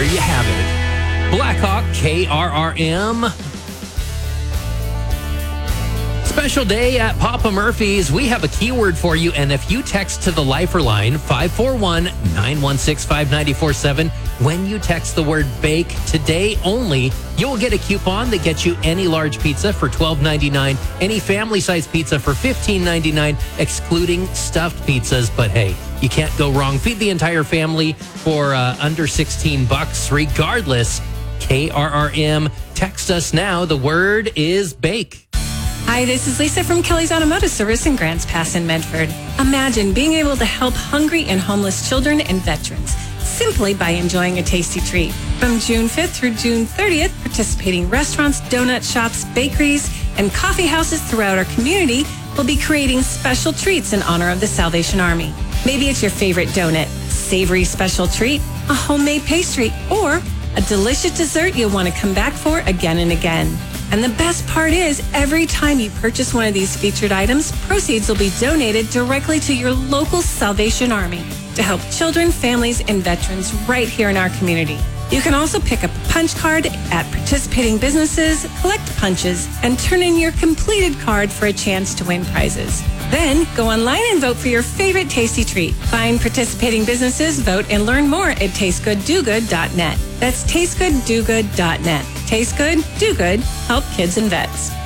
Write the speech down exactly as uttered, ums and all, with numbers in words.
there you have it. Blackhawk K R R M. Special day at Papa Murphy's. We have a keyword for you, and if you text to the Lifer line five four one, nine one six, five nine four seven, when you text the word bake today only, you'll get a coupon that gets you any large pizza for twelve ninety-nine, any family size pizza for fifteen ninety-nine, excluding stuffed pizzas. But hey, you can't go wrong. Feed the entire family for uh, under sixteen bucks, regardless. K R R M. Text us now. The word is bake. Hi, this is Lisa from Kelly's Automotive Service in Grants Pass in Medford. Imagine being able to help hungry and homeless children and veterans simply by enjoying a tasty treat. From June fifth through June thirtieth, participating restaurants, donut shops, bakeries, and coffee houses throughout our community will be creating special treats in honor of the Salvation Army. Maybe it's your favorite donut, savory special treat, a homemade pastry, or a delicious dessert you'll want to come back for again and again. And the best part is, every time you purchase one of these featured items, proceeds will be donated directly to your local Salvation Army to help children, families, and veterans right here in our community. You can also pick up a punch card at participating businesses, collect punches, and turn in your completed card for a chance to win prizes. Then go online and vote for your favorite tasty treat. Find participating businesses, vote, and learn more at taste good do good dot net. That's taste good do good dot net. Taste good, do good, help kids and vets.